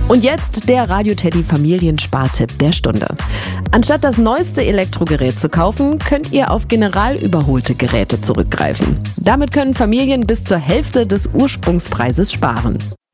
Und jetzt der Radio Teddy Familienspartipp der Stunde. Anstatt das neueste Elektrogerät zu kaufen, könnt ihr auf general überholte Geräte zurückgreifen. Damit können Familien bis zur Hälfte des Ursprungspreises sparen.